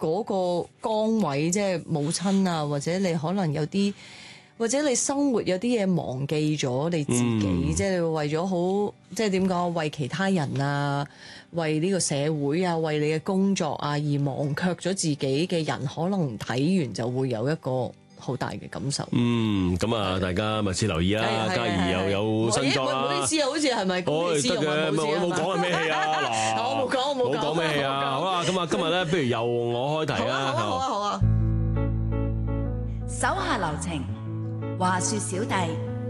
嗰個崗位，即係母親啊，或者你可能有啲，或者你生活有啲嘢忘記咗你自己，即係你為咗好，即係點講，為其他人啊，為呢個社會啊，為你嘅工作啊而忘卻咗自己嘅人，可能睇完就會有一個好大嘅感受。 咁啊，大家密切留意啊！嘉怡又有新作啦。 唔好意思啊，好似係咪公司得嘅，我冇講係咩戲啊？嗱， 我冇講咩戲啊？好啦，咁啊，今日咧，不如由我開題啦。 好啊。 手下留情，話說小弟，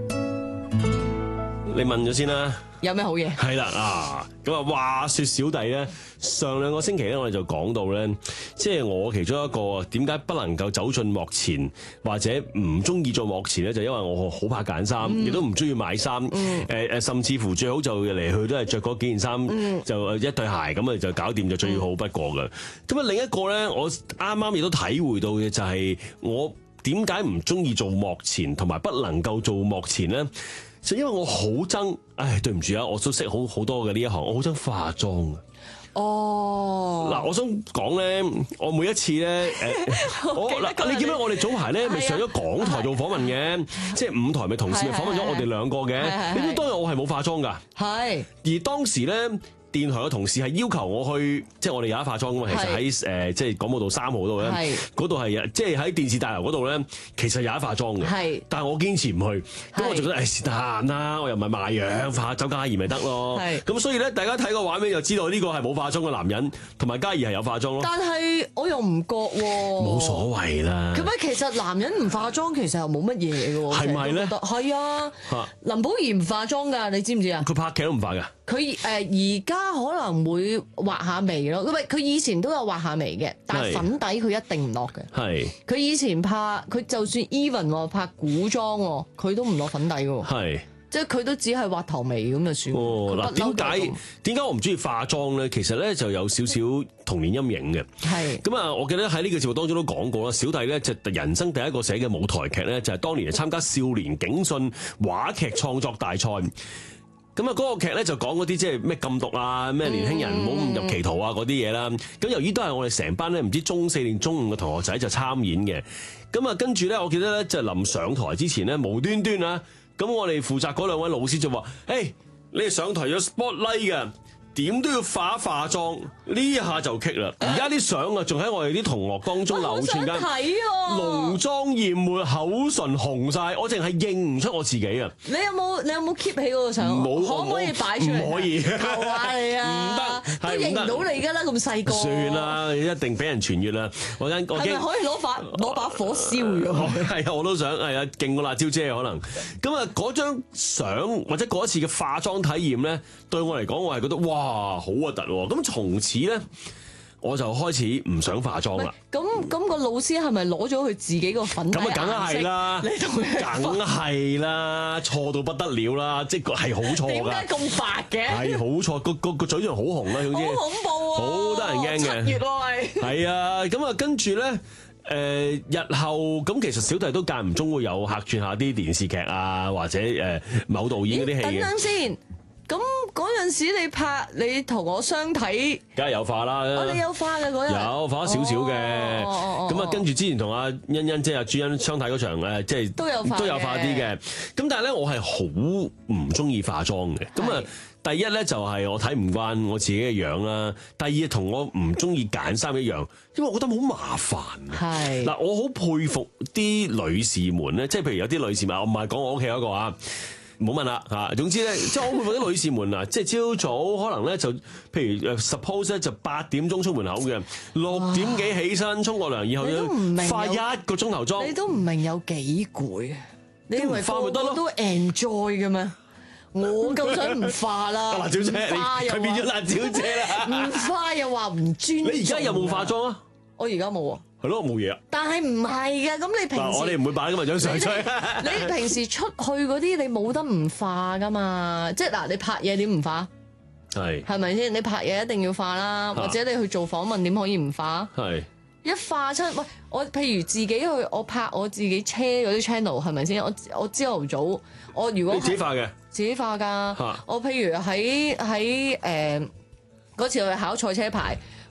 你問咗先啦。 有咩好嘢？ 係啦咁啊，話說小弟咧，上2個星期咧，我哋就講到咧，即係我其中一個點解不能夠走進幕前，或者唔中意做幕前咧，就因為我好怕揀衫，亦都唔中意買衫，甚至乎最好就嚟去都係着嗰幾件衫，就一對鞋咁啊就搞掂就最好不過嘅。咁啊，另一個咧，我啱啱亦都體會到嘅就係我點解唔中意做幕前，同埋不能夠做幕前咧？就因為我好憎，對唔住啊，我都識好多嘅呢一行，我好憎化妝啊。 哦， 嗱，我想講咧，我每一次咧，你記唔記得我哋早排咧咪上咗港台做訪問嘅，即係5台咪同事咪訪問咗我哋2個嘅，你知當日我係冇化妝㗎，係，而當時咧。電台嘅同事係要求我去，即係我哋有得化妝㗎嘛。其實喺即係廣播道3號度咧，嗰度係即係喺電視大樓嗰度咧，其實有得化妝嘅。但係我堅持唔去，咁我就覺得是但啦，我又唔係賣樣，化周嘉怡咪得咯。咁所以咧，大家睇個畫面就知道呢個係冇化妝嘅男人，同埋嘉怡係有化妝咯。 但係我又唔覺喎， 冇所謂啦。 咁啊，其實男人唔化妝其實又冇乜嘢嘅喎， 係咪咧？ 係啊，林保怡唔化妝㗎，你知唔知啊？ 佢拍劇都唔化㗎。 佢而家可能會畫下眉咯，佢以前都有畫下眉嘅，但係粉底佢一定唔落嘅。係佢以前佢就算 even 拍古裝喎，佢都唔落粉底嘅。係即係佢都只係畫頭眉咁就算。 嗱，點解我唔中意化妝咧？其實咧就有少少童年陰影嘅。係咁啊！我記得喺呢個節目當中都講過啦。小弟咧就人生第一個寫嘅舞台劇咧，就係當年參加少年警訊話劇創作大賽。咁啊，嗰個劇咧就講嗰啲即係咩禁毒啊，咩年輕人唔好誤入歧途啊嗰啲嘢啦。咁由於都係我哋成班咧唔知中4定中5嘅同學仔就參演嘅。咁啊，跟住咧，我記得咧就臨上台之前咧，無端端啊，咁我哋負責嗰2位老師就話：你哋上台有 spotlight 嘅。點都要化一化妝，呢下就棘啦！而家啲相啊，仲喺我哋啲同學當中流傳緊，濃妝豔抹，口唇紅晒，我淨係認唔出我自己啊！ 你有冇 keep 起嗰個相？冇，可唔可以擺出嚟？ 唔可以， 求下你啊！唔得，都認唔到你㗎啦，咁細個。 算啦，一定俾人傳閱啦！我係咪可以攞把火燒咗？ 係啊，我都想係啊，勁過辣椒姐可能。咁啊，嗰張相或者嗰一次嘅化妝體驗咧，對我嚟講，我係覺得哇！好核突喎！咁從此咧，我就開始唔想化妝啦。咁個老師係咪攞咗佢自己個粉底？咁啊， 梗係啦，梗係啦，錯到不得了啦！即係好錯㗎。點解咁白嘅？係好錯，個嘴唇好紅啦，總之。好恐怖啊！好得人驚嘅。7月喎係啊，咁啊，跟住咧。日後咁其實小弟都間唔中會有客串下啲電視劇啊，或者某導演嗰啲戲嘅。等先。咁嗰陣時你同我相睇，梗係有化啦。你有化嘅嗰日，有化咗少少嘅。咁啊，跟住之前同阿欣欣即係阿朱茵相睇嗰場即係都有化啲嘅。咁但係咧，我係好唔中意化妝嘅。咁啊，第一咧就係我睇唔慣我自己嘅樣啦。第二同我唔中意揀衫一樣，因為我覺得好麻煩。係嗱，我好佩服啲女士們咧，即係譬如有啲女士們，我唔係講我屋企嗰個啊。唔好問啦嚇，總之咧，即係我會覺得女士們啊，即係朝早可能咧就，譬如 suppose 咧就8點鐘出門口嘅，6點幾起身沖個涼，然後要化1個鐘頭妝，你都唔明有幾攰啊？你以為個個都 enjoy 嘅咩？我咁想唔化啦，辣椒姐，佢變咗辣椒姐啦，唔化又話唔專。你而家有冇化妝啊？我而家冇啊。係咯，冇嘢啊！但係唔係嘅，咁你平時我哋唔會擺咁嘅張相出嚟。你平時出去嗰啲，你冇得唔化噶嘛？即係嗱，你拍嘢點唔化？係咪先？你拍嘢一定要化啦，或者你去做訪問點可以唔化？係一化出喂，我譬如自己去，我拍我自己車嗰啲 channel 係咪先？我朝頭早，我如果你自己化嘅，自己化㗎。我譬如喺嗰次去考賽車牌。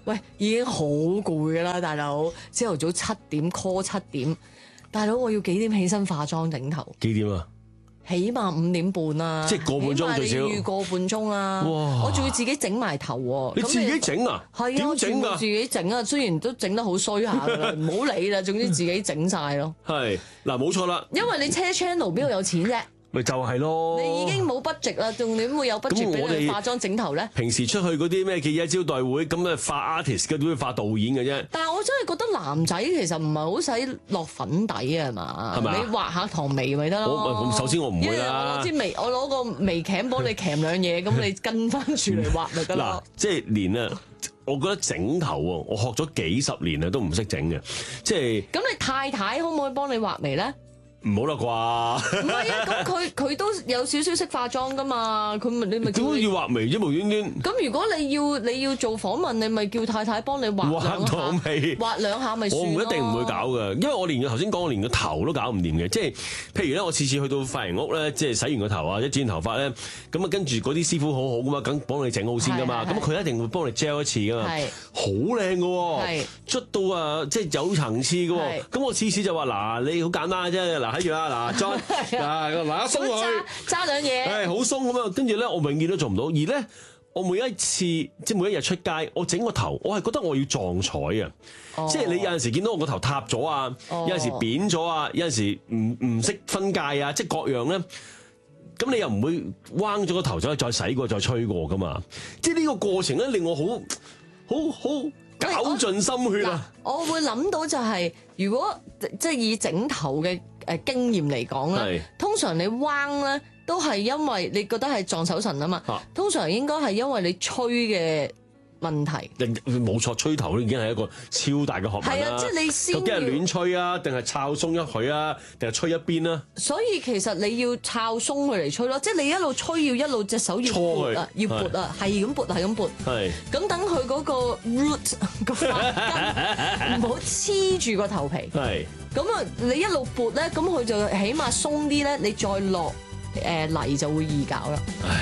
喂，已經好攰㗎啦，大佬。朝頭早7點，大佬我要幾點起身化妝整頭？ 幾點啊？ 起碼5點半啦， 即係個半鐘最少。 你預個半鐘啦。 哇！ 我仲要自己整埋頭喎。 你自己整啊？ 係啊， 點整㗎？ 自己整啊，雖然都整得好衰下㗎啦，唔好理啦，總之自己整晒咯。 係嗱，冇錯啦。 因為你車 channel 邊度有錢啫？ 咪就係咯， 你已經冇 budget 啦，仲點會有 budget 俾你化妝整頭咧？ 平時出去嗰啲咩記者招待會，咁啊化 artist 嘅都會化導演嘅啫。 但係我真係覺得男仔其實唔係好使落粉底啊嘛， 係咪啊？ 你畫下糖眉咪得咯。 首先我唔會啦。 我攞個眉鉗幫你鉗兩嘢，咁你跟翻住嚟畫咪得咯。 嗱，即係連啊，我覺得整頭喎，我學咗幾十年啦，都唔識整嘅，即係。咁你太太可唔可以幫你畫眉咧？ 唔好啦啩？ 唔係啊，咁佢都有少少識化妝噶嘛，你咪點解要畫眉啫？無端端。 咁如果你要做訪問，你咪叫太太幫你畫糖眉， 畫兩下咪算咯。 我唔一定唔會搞嘅，因為我連頭先講，我連個頭都搞唔掂嘅。即係譬如咧，我次次去到髮型屋咧，即係洗完個頭啊，一剪頭髮咧，咁啊跟住嗰啲師傅好好噶嘛，梗幫你整好先噶嘛。咁佢一定會幫你 gel 一次噶嘛，好靚嘅喎，捽到啊即係有層次嘅喎。咁我次次就話嗱，你好簡單嘅啫，嗱睇住啦，嗱再嗱鬆落去， 揸兩嘢， 好鬆咁樣。跟住咧，我永遠都做唔到。而咧，我每一次即係每一日出街，我整個頭，我係覺得我要撞彩啊！即係你有陣時見到我個頭塌咗啊，有陣時扁咗啊，有陣時唔識分界啊，即係各樣咧。咁你又唔會彎咗個頭再洗過再吹過噶嘛？即係呢個過程咧，令我好絞盡心血啊！ 我會諗到就係，如果即係以整頭嘅經驗嚟講咧，通常你彎咧都係因為你覺得係撞手神啊嘛。通常應該係因為你吹嘅問題。 冇錯，吹頭都已經係一個超大嘅學問啦。係啊， 即係你先。究竟係亂吹啊，定係抄鬆一佢啊，定係吹一邊啊？ 所以其實你要抄鬆佢嚟吹咯，即係你一路吹要一路隻手要撥啊，要撥啊，係咁撥，係咁撥。係。咁等佢嗰個 root 個髮根唔好黐住個頭皮。係。咁啊，你一路撥咧，咁佢就起碼鬆啲咧，你再落泥就會易搞啦。